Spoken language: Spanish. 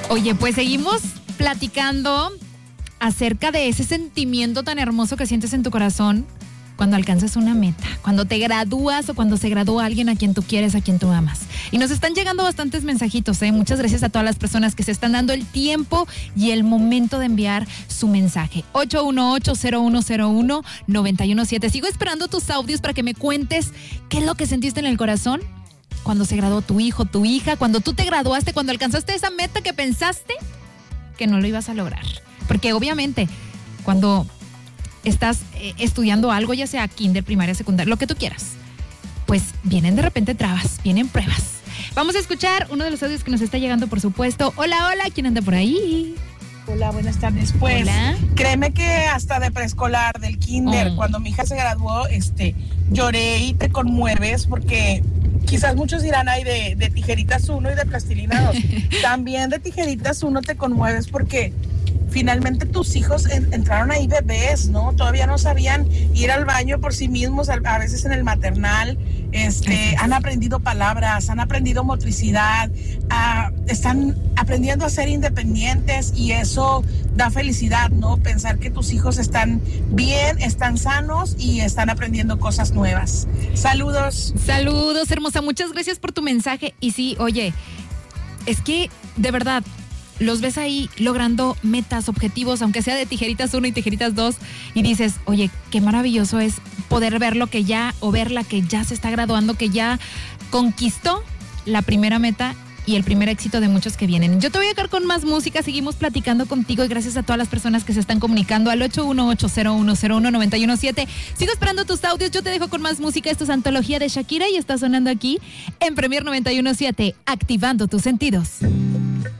Oye, pues seguimos platicando acerca de ese sentimiento tan hermoso que sientes en tu corazón cuando alcanzas una meta, cuando te gradúas o cuando se gradúa alguien a quien tú quieres, a quien tú amas. Y nos están llegando bastantes mensajitos, ¿eh? Muchas gracias a todas las personas que se están dando el tiempo y el momento de enviar su mensaje. 818-0101-917. Sigo esperando tus audios para que me cuentes qué es lo que sentiste en el corazón cuando se graduó tu hijo, tu hija, cuando tú te graduaste, cuando alcanzaste esa meta que pensaste que no lo ibas a lograr. Porque obviamente, cuando estás estudiando algo, ya sea kinder, primaria, secundaria, lo que tú quieras, pues vienen de repente trabas, vienen pruebas. Vamos a escuchar uno de los audios que nos está llegando, por supuesto. Hola, hola, ¿quién anda por ahí? Hola, buenas tardes. Pues, hola. Créeme que hasta de preescolar, del kinder, cuando mi hija se graduó, lloré y te conmueves porque quizás muchos dirán, ay, de tijeritas 1 y de plastilina 2. También de tijeritas 1 te conmueves porque finalmente tus hijos entraron ahí bebés, ¿no? Todavía no sabían ir al baño por sí mismos, a veces en el maternal. Han aprendido palabras, han aprendido motricidad, están aprendiendo a ser independientes y eso da felicidad, ¿no? Pensar que tus hijos están bien, están sanos y están aprendiendo cosas nuevas. Saludos. Saludos, hermosa. Muchas gracias por tu mensaje. Y sí, oye, es que de verdad los ves ahí logrando metas, objetivos, aunque sea de tijeritas 1 y tijeritas 2, y dices, oye, qué maravilloso es poder ver lo que ya, o ver la que ya se está graduando, que ya conquistó la primera meta y el primer éxito de muchos que vienen. Yo te voy a quedar con más música, seguimos platicando contigo y gracias a todas las personas que se están comunicando al 818-0101-917. Sigo esperando tus audios, yo te dejo con más música. Esto es Antología de Shakira y está sonando aquí en Premier 917, activando tus sentidos.